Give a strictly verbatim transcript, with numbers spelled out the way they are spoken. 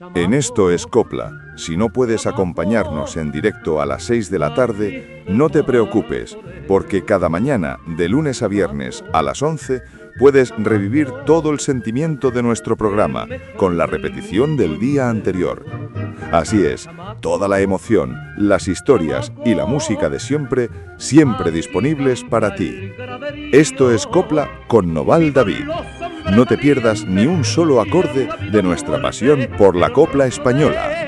En Esto es Copla, si no puedes acompañarnos en directo a las seis de la tarde, no te preocupes, porque cada mañana, de lunes a viernes a las once, puedes revivir todo el sentimiento de nuestro programa, con la repetición del día anterior. Así es, toda la emoción, las historias y la música de siempre, siempre disponibles para ti. Esto es Copla con Noval David. No te pierdas ni un solo acorde de nuestra pasión por la copla española.